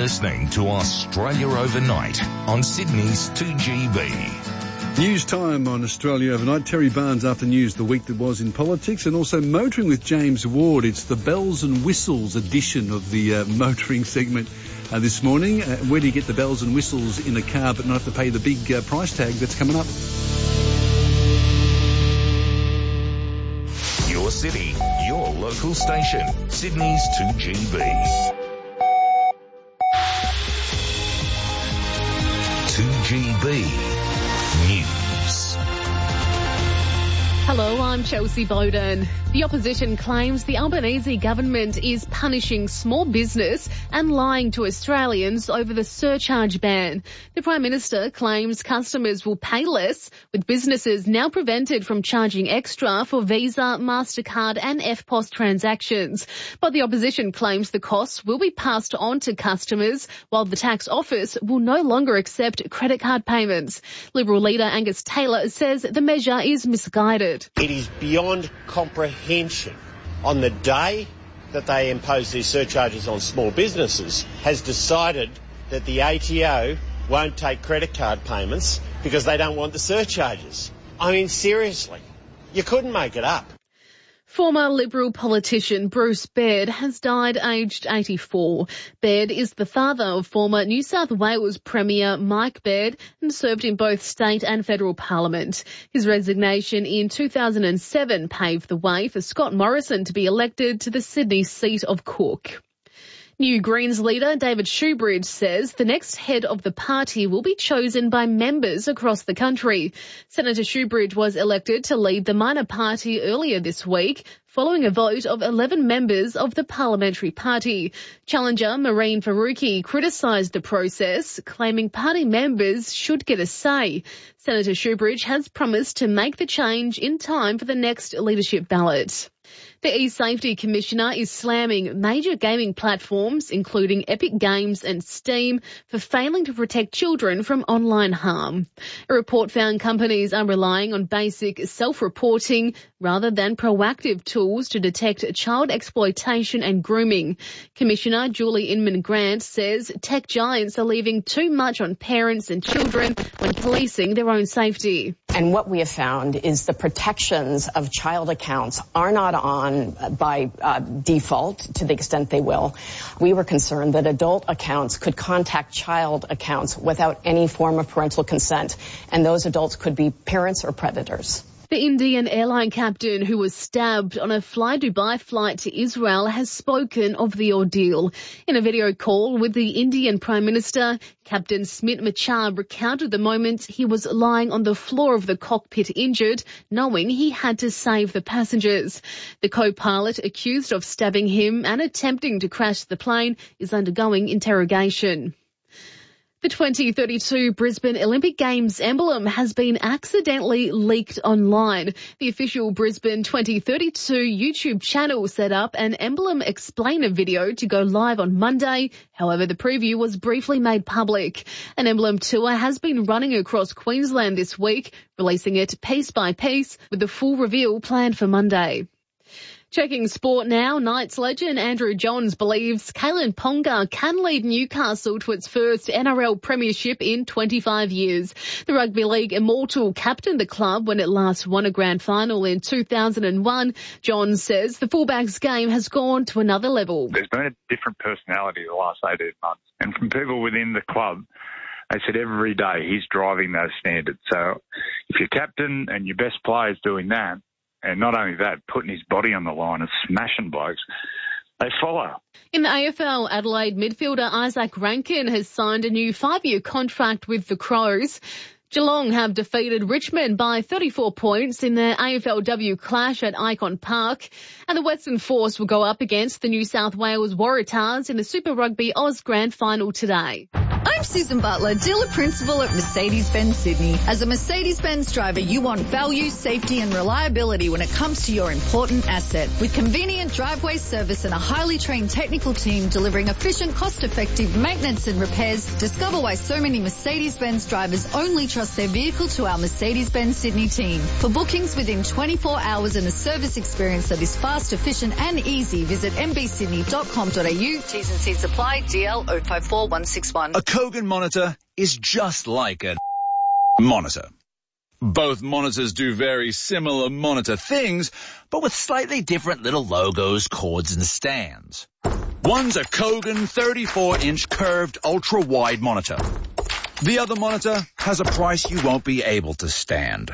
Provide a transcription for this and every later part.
listening to Australia Overnight on Sydney's 2GB. News time on Australia Overnight. Terry Barnes after news, the week that was in politics, and also motoring with James Ward. It's the bells and whistles edition of the motoring segment this morning. Where do you get the bells and whistles in a car but not have to pay the big price tag that's coming up? Your city, your local station, Sydney's 2GB. 2GB News. Hello, I'm Chelsea Bowden. The opposition claims the Albanese government is punishing small business and lying to Australians over the surcharge ban. The Prime Minister claims customers will pay less, with businesses now prevented from charging extra for Visa, MasterCard and EFTPOS transactions. But the opposition claims the costs will be passed on to customers, while the tax office will no longer accept credit card payments. Liberal leader Angus Taylor says the measure is misguided. It is beyond comprehension. On the day that they impose these surcharges on small businesses, has decided that the ATO won't take credit card payments because they don't want the surcharges. I mean, seriously, you couldn't make it up. Former Liberal politician Bruce Baird has died aged 84. Baird is the father of former New South Wales Premier Mike Baird and served in both state and federal parliament. His resignation in 2007 paved the way for Scott Morrison to be elected to the Sydney seat of Cook. New Greens leader David Shoebridge says the next head of the party will be chosen by members across the country. Senator Shoebridge was elected to lead the minor party earlier this week, following a vote of 11 members of the parliamentary party. Challenger Marine Faruqi criticised the process, claiming party members should get a say. Senator Shoebridge has promised to make the change in time for the next leadership ballot. The eSafety Commissioner is slamming major gaming platforms, including Epic Games and Steam, for failing to protect children from online harm. A report found companies are relying on basic self-reporting rather than proactive tools to detect child exploitation and grooming. Commissioner Julie Inman-Grant says tech giants are leaving too much on parents and children when policing their own safety. And what we have found is the protections of child accounts are not on by default to the extent they will. We were concerned that adult accounts could contact child accounts without any form of parental consent, and those adults could be parents or predators. The Indian airline captain who was stabbed on a Fly Dubai flight to Israel has spoken of the ordeal. In a video call with the Indian Prime Minister, Captain Smit Machar recounted the moment he was lying on the floor of the cockpit injured, knowing he had to save the passengers. The co-pilot accused of stabbing him and attempting to crash the plane is undergoing interrogation. The 2032 Brisbane Olympic Games emblem has been accidentally leaked online. The official Brisbane 2032 YouTube channel set up an emblem explainer video to go live on Monday. However, the preview was briefly made public. An emblem tour has been running across Queensland this week, releasing it piece by piece, with the full reveal planned for Monday. Checking sport now, Knights legend Andrew Johns believes Kalen Ponga can lead Newcastle to its first NRL premiership in 25 years. The Rugby League immortal captained the club when it last won a grand final in 2001. Johns says the fullback's game has gone to another level. There's been a different personality the last 18 months. And from people within the club, they said every day he's driving those standards. So if your captain and your best player is doing that, and not only that, putting his body on the line and smashing blokes, they follow. In the AFL, Adelaide midfielder Isaac Rankin has signed a new 5-year contract with the Crows. Geelong have defeated Richmond by 34 points in the AFLW clash at Icon Park. And the Western Force will go up against the New South Wales Waratahs in the Super Rugby Oz Grand Final today. I'm Susan Butler, dealer principal at Mercedes-Benz Sydney. As a Mercedes-Benz driver, you want value, safety and reliability when it comes to your important asset. With convenient driveway service and a highly trained technical team delivering efficient, cost-effective maintenance and repairs, discover why so many Mercedes-Benz drivers only trust their vehicle to our Mercedes-Benz Sydney team. For bookings within 24 hours and a service experience that is fast, efficient and easy, visit mbsydney.com.au. T's and C's apply. DL 054161. A Kogan monitor is just like a monitor. Both monitors do very similar monitor things, but with slightly different little logos, cords, and stands. One's a Kogan 34-inch curved ultra-wide monitor. The other monitor has a price you won't be able to stand.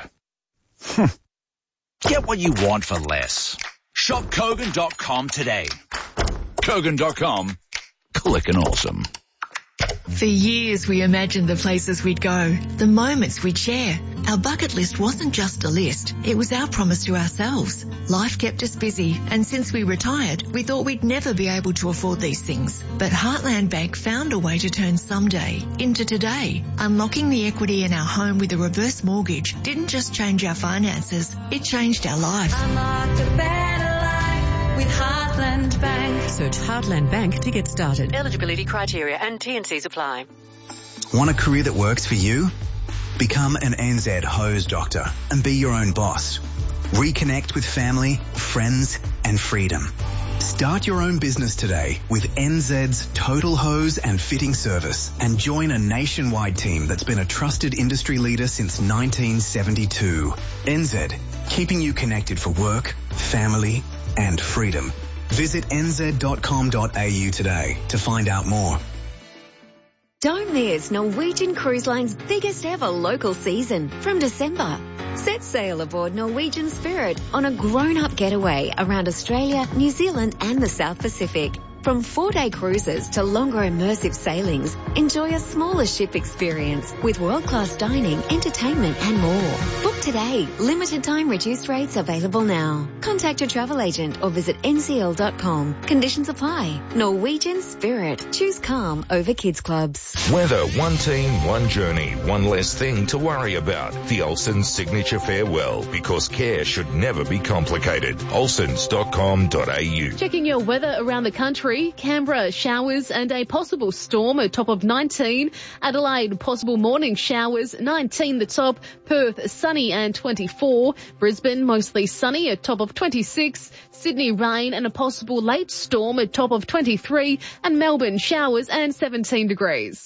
Get what you want for less. Shop Kogan.com today. Kogan.com. Click and awesome. For years we imagined the places we'd go, the moments we'd share. Our bucket list wasn't just a list, it was our promise to ourselves. Life kept us busy, and since we retired, we thought we'd never be able to afford these things. But Heartland Bank found a way to turn someday into today. Unlocking the equity in our home with a reverse mortgage didn't just change our finances, it changed our life. Unlocked a better life with Heartland Bank. Search Heartland Bank to get started. Eligibility criteria and T&Cs apply. Want a career that works for you? Become an NZ hose doctor and be your own boss. Reconnect with family, friends and freedom. Start your own business today with NZ's Total Hose and Fitting Service and join a nationwide team that's been a trusted industry leader since 1972. NZ, keeping you connected for work, family and freedom. Visit nz.com.au today to find out more. Don't miss Norwegian Cruise Line's biggest ever local season from December. Set sail aboard Norwegian Spirit on a grown-up getaway around Australia, New Zealand and the South Pacific. From 4-day cruises to longer immersive sailings, enjoy a smaller ship experience with world-class dining, entertainment and more. Book today. Limited time reduced rates available now. Contact your travel agent or visit ncl.com. Conditions apply. Norwegian Spirit. Choose calm over kids clubs. Weather, one team, one journey, one less thing to worry about. The Olsen's Signature Farewell, because care should never be complicated. Olsens.com.au. Checking your weather around the country. Canberra, showers and a possible storm, a top of 19. Adelaide, possible morning showers, 19 the top. Perth, sunny and 24. Brisbane, mostly sunny, a top of 26. Sydney, rain and a possible late storm, a top of 23. And Melbourne, showers and 17 degrees.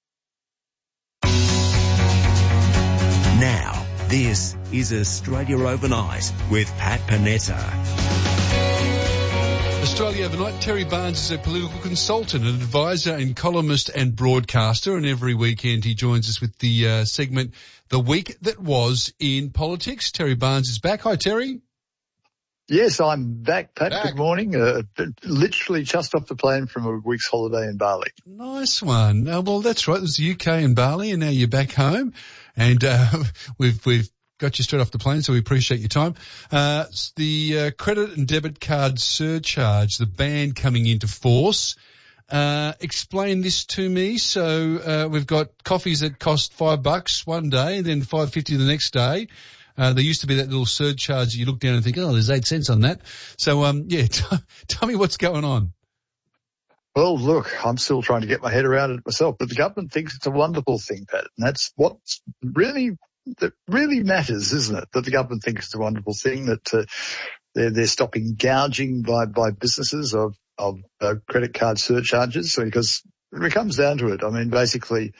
Now, this is Australia Overnight with Pat Panetta. Australia Overnight, Terry Barnes is a political consultant, an advisor and columnist and broadcaster, and every weekend he joins us with the segment, The Week That Was in Politics. Terry Barnes is back. Hi, Terry. Yes, I'm back, Pat. Good morning. Literally just off the plane from a week's holiday in Bali. Nice one. Well, that's right. It was the UK and Bali, and now you're back home. And we've got you straight off the plane, so we appreciate your time. The credit and debit card surcharge, the ban coming into force. Explain this to me. So we've got coffees that cost $5 one day, and then $5.50 the next day. There used to be that little surcharge that you look down and think, oh, there's 8 cents on that. So tell me what's going on. Well, look, I'm still trying to get my head around it myself, but the government thinks it's a wonderful thing, Pat, and that's what's that really matters, isn't it? That the government thinks it's a wonderful thing, that they're stopping gouging by businesses of credit card surcharges. So because when it comes down to it, I mean, basically,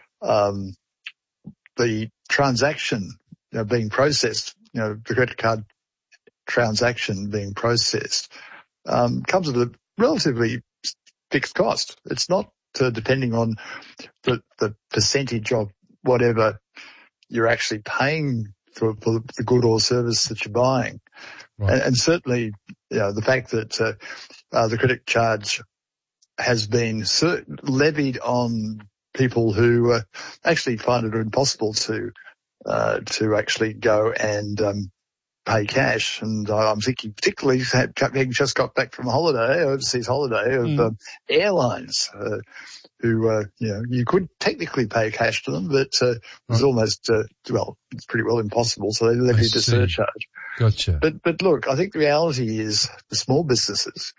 the transaction being processed, the credit card transaction being processed, comes at a relatively fixed cost. It's not depending on the percentage of whatever you're actually paying for the good or service that you're buying. Right. And certainly, the fact that the credit charge has been levied on people who actually find it impossible to actually go and pay cash. And I'm thinking particularly having just got back from a holiday, overseas holiday of airlines, who, you could technically pay cash to them, but it's almost, it's pretty well impossible. So they levied a surcharge. Gotcha. But look, I think the reality is the small businesses,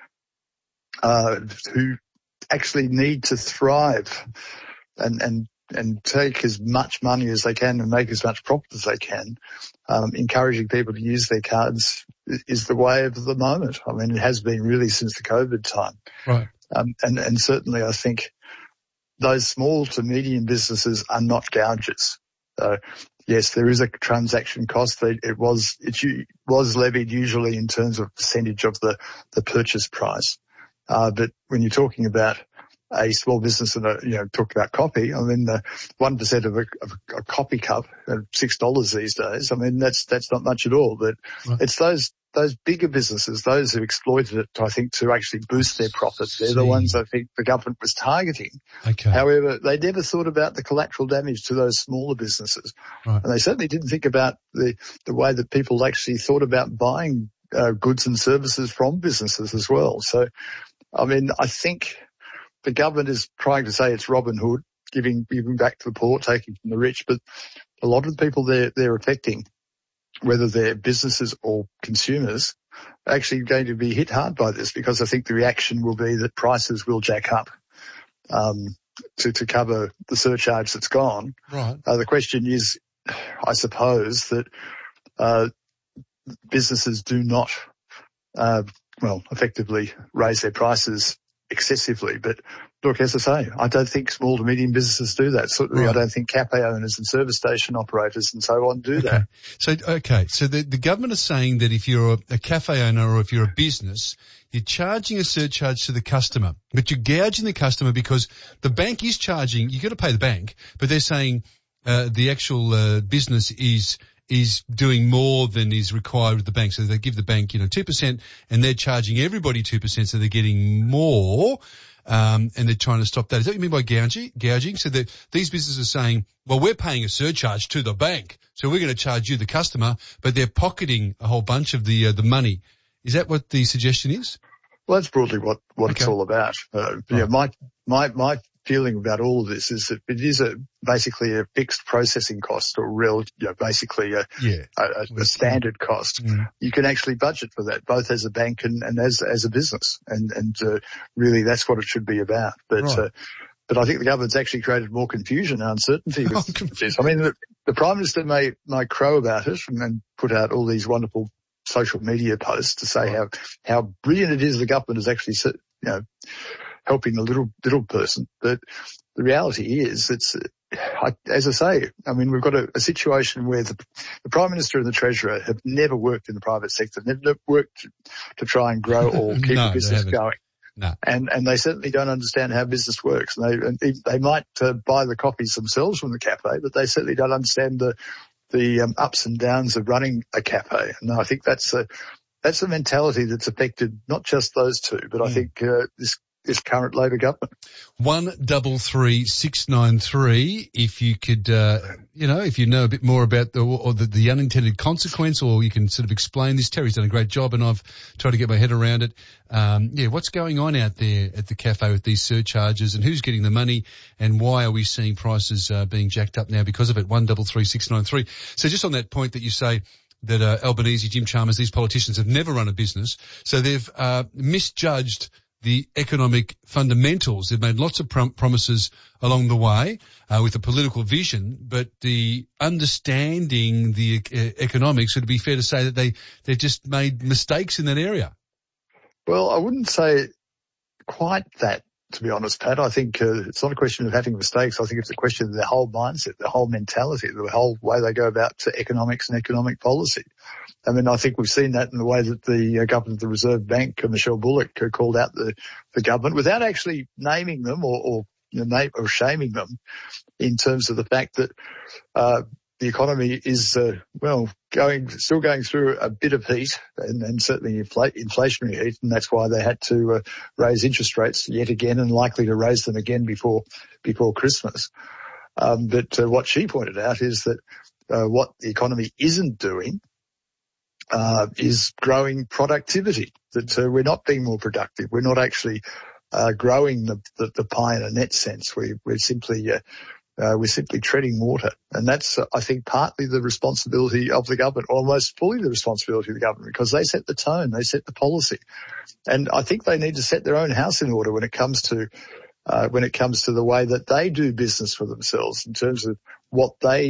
who actually need to thrive and take as much money as they can and make as much profit as they can, encouraging people to use their cards is the way of the moment. I mean, it has been really since the COVID time. Right. And certainly I think those small to medium businesses are not gougers. Yes, there is a transaction cost. It was levied usually in terms of percentage of the purchase price. But when you're talking about a small business and talk about coffee, I mean, 1% of a coffee cup at $6 these days. I mean, that's not much at all, but it's those bigger businesses, those who exploited it, I think, to actually boost their profits. They're the ones I think the government was targeting. Okay. However, they never thought about the collateral damage to those smaller businesses. Right. And they certainly didn't think about the way that people actually thought about buying goods and services from businesses as well. So, I mean, I think the government is trying to say it's Robin Hood, giving back to the poor, taking from the rich, but a lot of the people they're affecting, whether they're businesses or consumers, are actually going to be hit hard by this, because I think the reaction will be that prices will jack up to cover the surcharge that's gone. Right. The question is, I suppose, that businesses do not, effectively raise their prices excessively. But look, as I say, I don't think small to medium businesses do that. Certainly, I don't think cafe owners and service station operators and so on do that. So the government is saying that if you're a cafe owner or if you're a business, you're charging a surcharge to the customer, but you're gouging the customer because the bank is charging. You've got to pay the bank, but they're saying the actual business is doing more than is required with the bank. So they give the bank, 2%, and they're charging everybody 2%, so they're getting more, and they're trying to stop that. Is that what you mean by gouging? So that these businesses are saying, well, we're paying a surcharge to the bank, so we're going to charge you, the customer, but they're pocketing a whole bunch of the money. Is that what the suggestion is? Well, that's broadly what it's all about. My feeling about all of this is that it is basically a fixed processing cost, or basically a standard cost. You can actually budget for that, both as a bank and as a business, and really that's what it should be about. But I think the government's actually created more confusion and uncertainty with this. I mean, the Prime Minister may crow about it and put out all these wonderful social media posts to say how brilliant it is the government is actually helping the little person. But the reality is, as I say, I mean, we've got a situation where the Prime Minister and the Treasurer have never worked in the private sector, never worked to try and grow or keep a business going. No. And they certainly don't understand how business works. And they might buy the coffees themselves from the cafe, but they certainly don't understand the ups and downs of running a cafe. And I think that's a mentality that's affected not just those two, but I think this current Labor government. 133 693. If you could, if you know a bit more about the unintended consequence, or you can sort of explain this. Terry's done a great job, and I've tried to get my head around it. What's going on out there at the cafe with these surcharges, and who's getting the money, and why are we seeing prices being jacked up now because of it? 133 693. So just on that point that you say that Albanese, Jim Chalmers, these politicians have never run a business, so they've misjudged the economic fundamentals. They've made lots of promises along the way with a political vision, but the understanding the economics, would it be fair to say that they've just made mistakes in that area? Well, I wouldn't say quite that, to be honest, Pat. I think it's not a question of having mistakes. I think it's a question of their whole mindset, their whole mentality, the whole way they go about economics and economic policy. I mean, I think we've seen that in the way that the governor of the Reserve Bank, Michelle Bullock, called out the government without actually naming them or shaming them, in terms of the fact that the economy is still going through a bit of heat and certainly inflationary heat, and that's why they had to raise interest rates yet again, and likely to raise them again before Christmas. But what she pointed out is that what the economy isn't doing is growing productivity, that we're not being more productive. We're not actually growing the pie in a net sense. We're simply treading water. And that's, I think, partly the responsibility of the government, almost fully the responsibility of the government, because they set the tone, they set the policy. And I think they need to set their own house in order when it comes to the way that they do business for themselves in terms of what they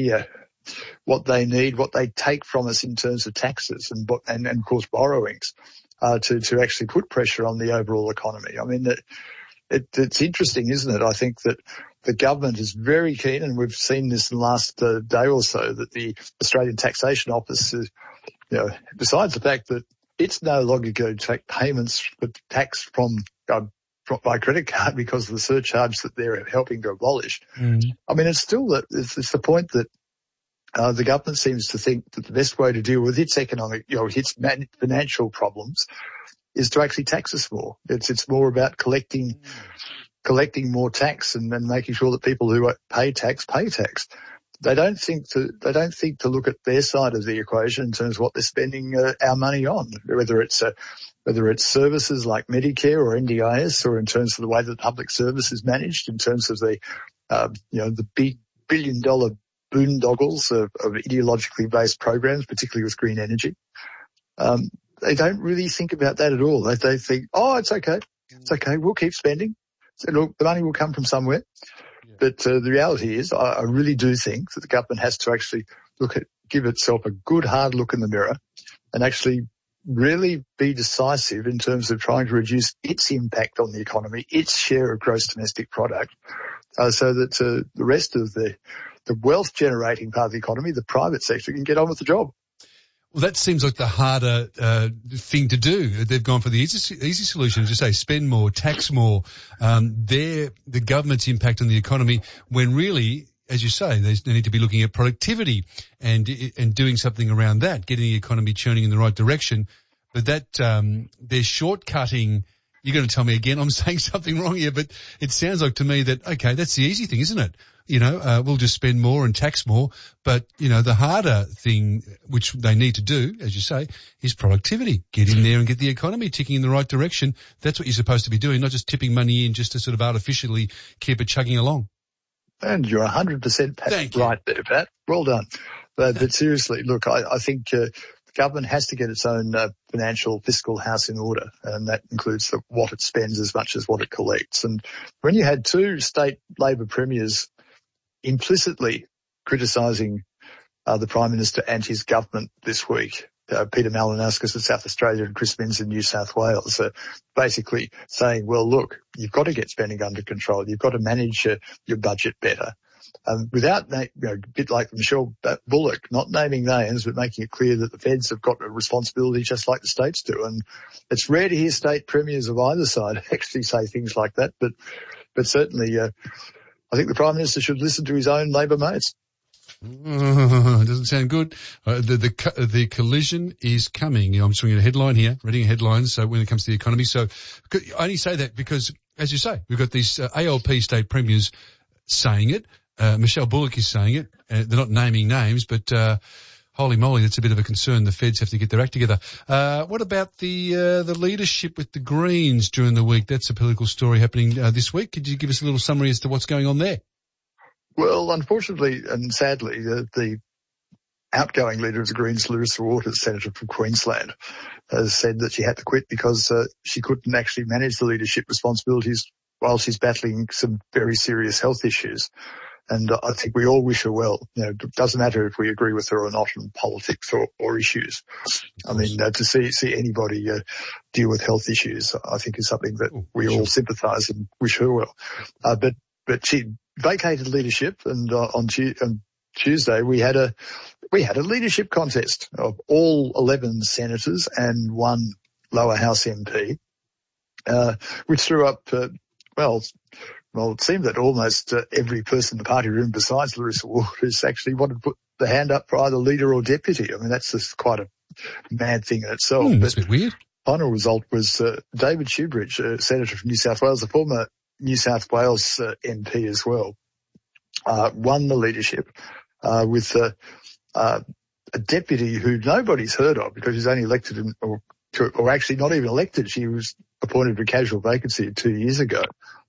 need, what they take from us in terms of taxes and of course borrowings, to actually put pressure on the overall economy. I mean, it's interesting, isn't it? I think that the government is very keen, and we've seen this in the last day or so, that the Australian Taxation Office is, besides the fact that it's no longer going to take payments for tax from by credit card because of the surcharge that they're helping to abolish. I mean, it's the point that the government seems to think that the best way to deal with its economic, its financial problems is to actually tax us more. It's more about collecting more tax and making sure that people who pay tax pay tax. They don't think to look at their side of the equation in terms of what they're spending our money on, whether it's services like Medicare or NDIS, or in terms of the way that public service is managed, in terms of the big billion-dollar boondoggles of ideologically based programs, particularly with green energy. They don't really think about that at all. They think, it's okay, we'll keep spending. So look, the money will come from somewhere. But the reality is, I really do think that the government has to actually give itself a good hard look in the mirror and actually really be decisive in terms of trying to reduce its impact on the economy, its share of gross domestic product, so that the rest of the wealth generating part of the economy, the private sector, can get on with the job. Well, that seems like the harder thing to do. They've gone for the easy solution, to say spend more, tax more. The government's impact on the economy, when really, as you say, they need to be looking at productivity and doing something around that, getting the economy churning in the right direction. But that they're shortcutting. You're going to tell me again I'm saying something wrong here, but it sounds like to me that, okay, that's the easy thing, isn't it? We'll just spend more and tax more. But, the harder thing, which they need to do, as you say, is productivity. Get in there and get the economy ticking in the right direction. That's what you're supposed to be doing, not just tipping money in just to sort of artificially keep it chugging along. And you're 100% right there, Pat. Well done. But seriously, look, I think the government has to get its own financial fiscal house in order, and that includes what it spends as much as what it collects. And when you had two state Labor premiers implicitly criticising the Prime Minister and his government this week, Peter Malinauskas in South Australia and Chris Minns in New South Wales, basically saying, well, look, you've got to get spending under control. You've got to manage your budget better. Without, a bit like Michelle Bullock, not naming names, but making it clear that the feds have got a responsibility just like the states do. And it's rare to hear state premiers of either side actually say things like that, but certainly I think the Prime Minister should listen to his own Labor mates. Doesn't sound good. The collision is coming. I'm just reading a headline here, reading headlines. So when it comes to the economy, so I only say that because, as you say, we've got these ALP state premiers saying it. Michelle Bullock is saying it. They're not naming names, but holy moly, that's a bit of a concern. The feds have to get their act together. What about the leadership with the Greens during the week? That's a political story happening this week. Could you give us a little summary as to what's going on there? Well, unfortunately and sadly, the outgoing leader of the Greens, Larissa Waters, Senator from Queensland, has said that she had to quit because she couldn't actually manage the leadership responsibilities while she's battling some very serious health issues. And I think we all wish her well. It doesn't matter if we agree with her or not on politics or issues. I mean, to see anybody deal with health issues, I think is something that we all sympathise and wish her well. But she vacated leadership, and on Tuesday we had a leadership contest of all 11 senators and one lower house MP, which threw up, well, it seemed that almost every person in the party room besides Larissa Waters actually wanted to put the hand up for either leader or deputy. I mean, that's just quite a mad thing in itself. That's a bit weird. Final result was David Shoebridge, Senator from New South Wales, a former New South Wales MP as well, won the leadership with a deputy who nobody's heard of because she's only elected or actually not even elected. She was appointed to a casual vacancy 2 years ago.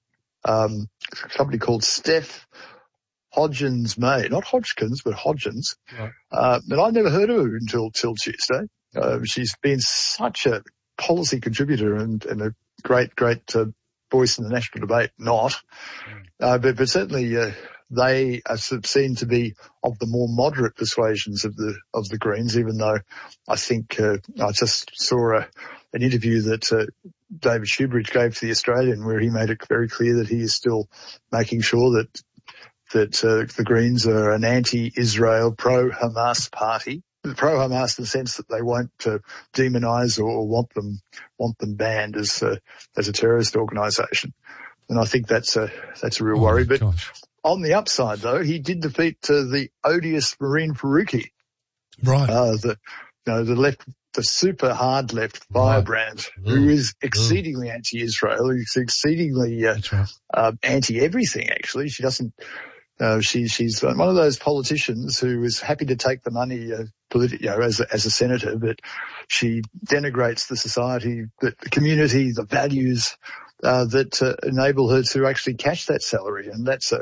Somebody called Steph Hodgins-May, not Hodgkins, but Hodgins. Right. And I never heard of her until Tuesday. She's been such a policy contributor and a great voice in the national debate. But certainly they are seen to be of the more moderate persuasions of the Greens, even though I think I just saw an interview that David Shoebridge gave to The Australian where he made it very clear that he is still making sure that the Greens are an anti-Israel, pro-Hamas party. Pro-Hamas in the sense that they won't demonise or want them banned as a terrorist organisation. And I think that's a real worry. But on the upside, though, he did defeat the odious Mehreen Faruqi. Right. The super hard left firebrand, who is exceedingly anti-Israel, who's exceedingly anti-everything, actually. She doesn't... she's one of those politicians who is happy to take the money as a senator, but she denigrates the society, the community, the values that enable her to actually cash that salary. And that's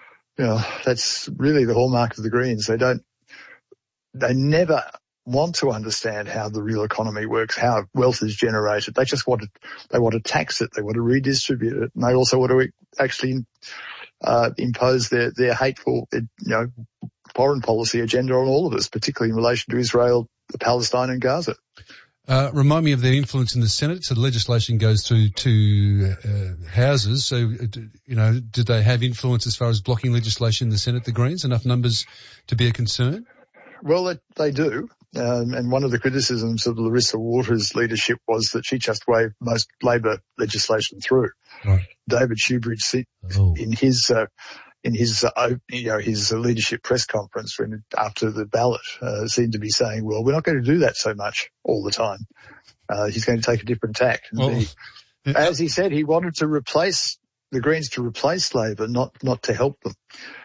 really the hallmark of the Greens. They never want to understand how the real economy works, how wealth is generated. They just want to tax it. They want to redistribute it. And they also want to actually impose their hateful, foreign policy agenda on all of us, particularly in relation to Israel, Palestine and Gaza. Remind me of their influence in the Senate. So the legislation goes through two houses. So, did they have influence as far as blocking legislation in the Senate, the Greens? Enough numbers to be a concern? Well, they do. And one of the criticisms of Larissa Waters' leadership was that she just waved most Labor legislation through. Right. David Shoebridge, in his leadership press conference after the ballot, seemed to be saying, well, we're not going to do that so much all the time. He's going to take a different tack. As he said, he wanted to replace the Greens to replace Labor, not to help them.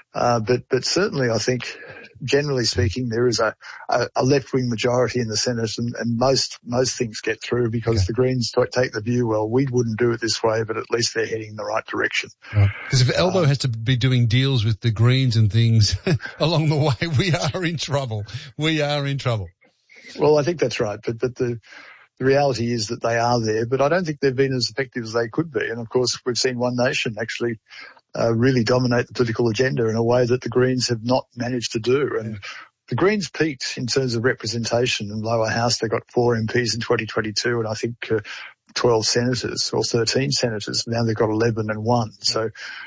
But certainly I think, generally speaking, there is a left-wing majority in the Senate and most things get through because the Greens take the view, well, we wouldn't do it this way, but at least they're heading in the right direction. Because if Albo has to be doing deals with the Greens and things along the way, we are in trouble. We are in trouble. Well, I think that's right. But the reality is that they are there, but I don't think they've been as effective as they could be. And of course, we've seen One Nation actually really dominate the political agenda in a way that the Greens have not managed to do. And the Greens peaked in terms of representation in lower house. They got 4 MPs in 2022 and I think 12 senators or 13 senators. Now they've got 11 and 1. So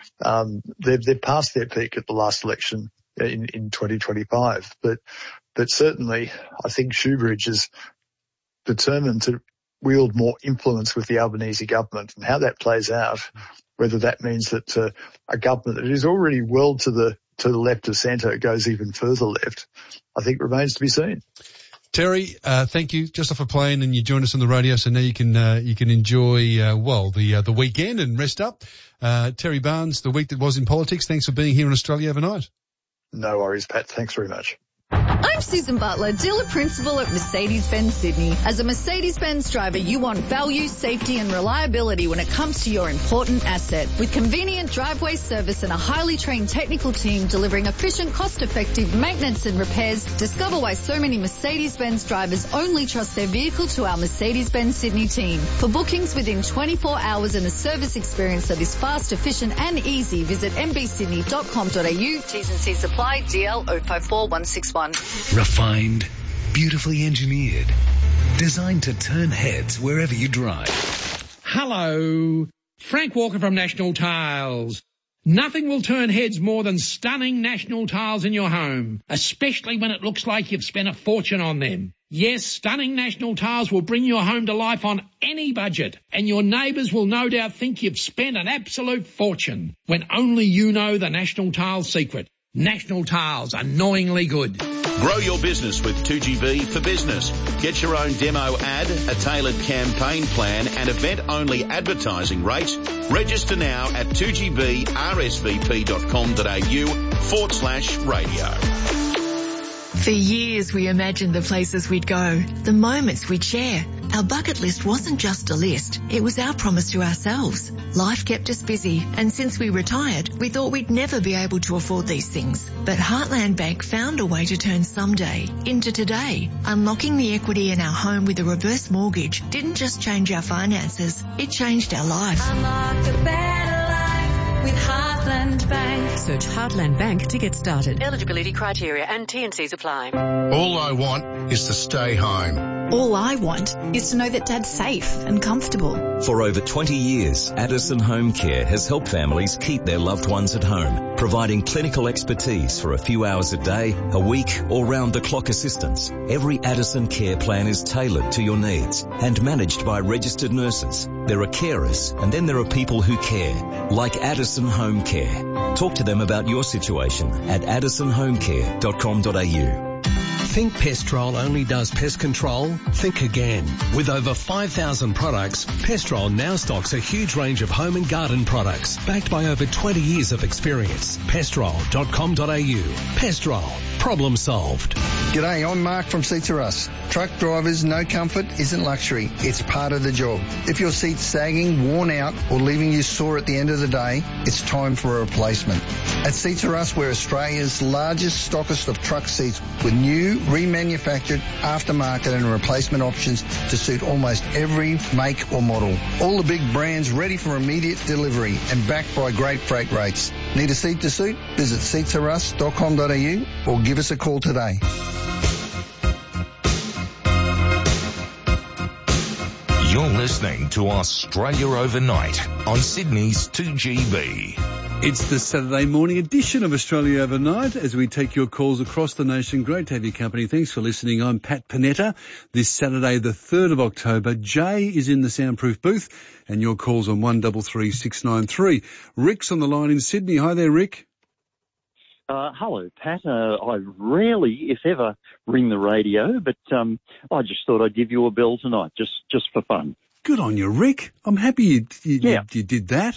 they've passed their peak at the last election in 2025. But certainly I think Shoebridge is determined to wield more influence with the Albanese government, and how that plays out, whether that means that a government that is already well to the left of centre goes even further left, I think remains to be seen. Terry, thank you. Just off a plane and you joined us on the radio, so now you can enjoy the weekend and rest up. Terry Barnes, the week that was in politics. Thanks for being here in Australia overnight. No worries, Pat. Thanks very much. I'm Susan Butler, dealer principal at Mercedes-Benz Sydney. As a Mercedes-Benz driver, you want value, safety and reliability when it comes to your important asset. With convenient driveway service and a highly trained technical team delivering efficient, cost-effective maintenance and repairs, discover why so many Mercedes-Benz drivers only trust their vehicle to our Mercedes-Benz Sydney team. For bookings within 24 hours and a service experience that is fast, efficient and easy, visit mbsydney.com.au. T's and C's apply. DL 054161. Refined, beautifully engineered, designed to turn heads wherever you drive. Hello, Frank Walker from National Tiles. Nothing will turn heads more than stunning National Tiles in your home, especially when it looks like you've spent a fortune on them. Yes, stunning National Tiles will bring your home to life on any budget, and your neighbours will no doubt think you've spent an absolute fortune, when only you know the National Tiles secret. National Tiles, annoyingly good. Grow your business with 2GB for Business. Get your own demo ad, a tailored campaign plan and event-only advertising rates. Register now at 2gbrsvp.com.au/radio. For years, we imagined the places we'd go, the moments we'd share. Our bucket list wasn't just a list, it was our promise to ourselves. Life kept us busy, and since we retired, we thought we'd never be able to afford these things. But Heartland Bank found a way to turn someday into today. Unlocking the equity in our home with a reverse mortgage didn't just change our finances, it changed our life. Unlock a better life with Heartland Bank. Search Heartland Bank to get started. Eligibility criteria and T&Cs apply. All I want is to stay home. All I want is to know that Dad's safe and comfortable. For over 20 years, Addison Home Care has helped families keep their loved ones at home, providing clinical expertise for a few hours a day, a week, or round-the-clock assistance. Every Addison care plan is tailored to your needs and managed by registered nurses. There are carers, and then there are people who care, like Addison Home Care. Talk to them about your situation at addisonhomecare.com.au. Think Pestrol only does pest control? Think again. With over 5,000 products, Pestrol now stocks a huge range of home and garden products, backed by over 20 years of experience. Pestrol.com.au. Pestrol. Problem solved. G'day, I'm Mark from Seats of Us. Truck drivers know comfort isn't luxury, it's part of the job. If your seat's sagging, worn out, or leaving you sore at the end of the day, it's time for a replacement. At Seats of Us, we're Australia's largest stockist of truck seats with new, remanufactured, aftermarket and replacement options to suit almost every make or model. All the big brands ready for immediate delivery and backed by great freight rates. Need a seat to suit? Visit seatsofus.com.au or give us a call today. You're listening to Australia Overnight on Sydney's 2GB. It's the Saturday morning edition of Australia Overnight as we take your calls across the nation. Great to have your company. Thanks for listening. I'm Pat Panetta. This Saturday, the 3rd of October, Jay is in the soundproof booth and your calls on 133693. Rick's on the line in Sydney. Hi there, Rick. Hello, Pat. I rarely, if ever, ring the radio, but I just thought I'd give you a bell tonight, just for fun. Good on you, Rick. I'm happy you did that.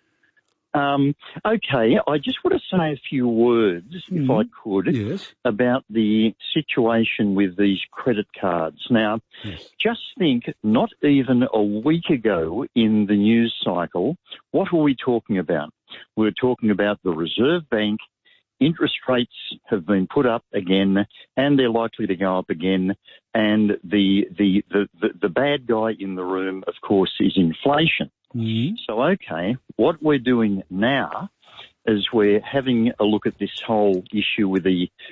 Okay, I just want to say a few words, if I could, about the situation with these credit cards. Now, just think, not even a week ago in the news cycle, what were we talking about? We were talking about the Reserve Bank. Interest rates have been put up again, and they're likely to go up again. And the bad guy in the room, of course, is inflation. So, okay, what we're doing now is we're having a look at this whole issue with the